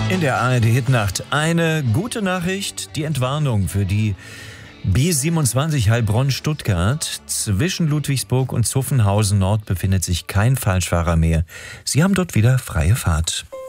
In der ARD-Hitnacht eine gute Nachricht, die Entwarnung für die B27 Heilbronn-Stuttgart. Zwischen Ludwigsburg und Zuffenhausen Nord befindet sich kein Falschfahrer mehr. Sie haben dort wieder freie Fahrt.